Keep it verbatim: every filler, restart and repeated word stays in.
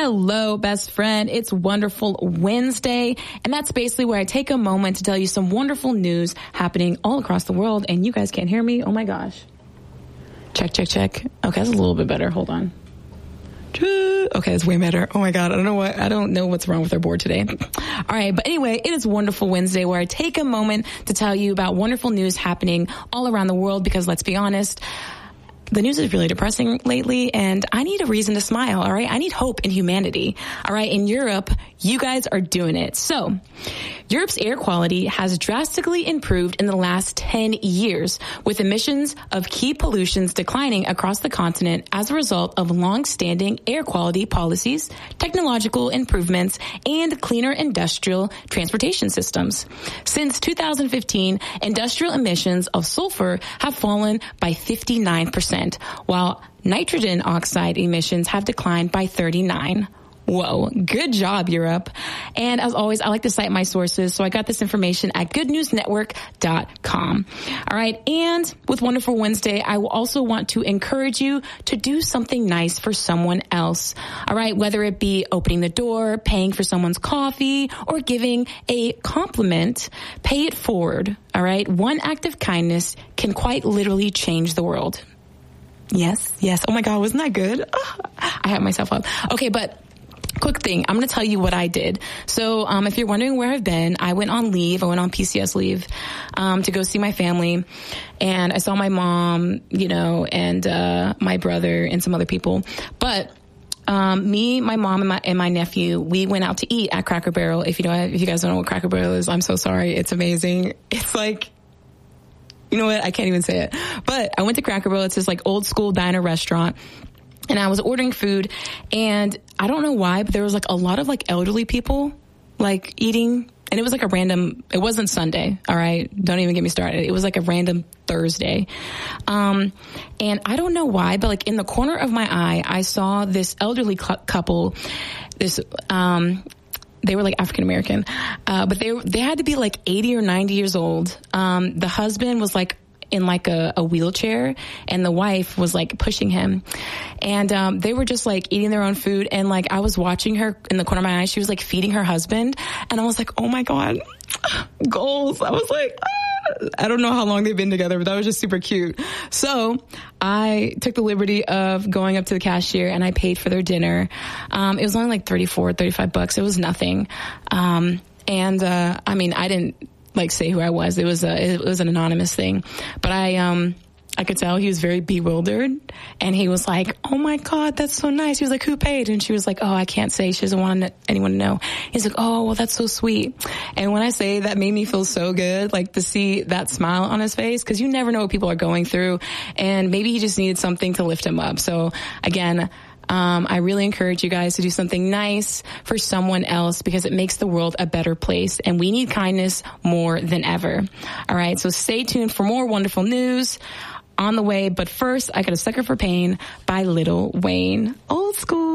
Hello, best friend. It's Wonderful Wednesday, and that's basically where I take a moment to tell you some wonderful news happening all across the world, and you guys can't hear me? Oh my gosh. Check, check, check. Okay, that's a little bit better. Hold on. Okay, it's way better. Oh my God, I don't know what, I don't know what's wrong with our board today. All right, but anyway, it is Wonderful Wednesday where I take a moment to tell you about wonderful news happening all around the world because let's be honest, the news is really depressing lately, and I need a reason to smile, all right? I need hope in humanity, all right? In Europe, you guys are doing it. So, Europe's air quality has drastically improved in the last ten years, with emissions of key pollutions declining across the continent as a result of long-standing air quality policies, technological improvements, and cleaner industrial transportation systems. Since two thousand fifteen, industrial emissions of sulfur have fallen by fifty-nine percent, while nitrogen oxide emissions have declined by thirty-nine. Whoa, good job, Europe. And as always, I like to cite my sources, so I got this information at good news network dot com. All right, and with Wonderful Wednesday, I will also want to encourage you to do something nice for someone else. All right, whether it be opening the door, paying for someone's coffee, or giving a compliment, pay it forward. All right, one act of kindness can quite literally change the world. Yes, yes. Oh my God, wasn't that good? Oh, I have myself up. Okay, but quick thing, I'm going to tell you what I did. So um, if you're wondering where I've been, I went on leave. I went on P C S leave um, to go see my family. And I saw my mom, you know, and uh, my brother and some other people. But um, me, my mom, and my, and my nephew, we went out to eat at Cracker Barrel. If you know, if you guys don't know what Cracker Barrel is, I'm so sorry. It's amazing. It's like, you know what? I can't even say it. But I went to Cracker Barrel. It's this like old school diner restaurant. And I was ordering food, and I don't know why, but there was like a lot of like elderly people like eating, and it was like a random, it wasn't Sunday, all right? Don't even get me started. It was like a random Thursday. Um, and I don't know why, but like in the corner of my eye, I saw this elderly cl- couple, this, um, they were like African American, uh, but they they had to be like eighty or ninety years old. Um, the husband was like in like a, a wheelchair, and the wife was like pushing him, and um they were just like eating their own food, and like I was watching her in the corner of my eye. She was like feeding her husband, and I was like, oh my God, goals. I was like, ah. I don't know how long they've been together, but that was just super cute. So I took the liberty of going up to the cashier, and I paid for their dinner. Um, it was only like thirty-four, thirty-five bucks. It was nothing. Um, and uh, I mean, I didn't like say who I was. It was a, it was an anonymous thing, but I, um, I could tell he was very bewildered, and he was like, oh my God, that's so nice. He was like, who paid? And she was like, oh, I can't say. She doesn't want anyone to know. He's like, oh, well, that's so sweet. And when I say that made me feel so good, like to see that smile on his face, cause you never know what people are going through, and maybe he just needed something to lift him up. So again, Um, I really encourage you guys to do something nice for someone else because it makes the world a better place, and we need kindness more than ever. All right, so stay tuned for more wonderful news on the way. But first, I got a Sucker for Pain by Lil Wayne. Old school.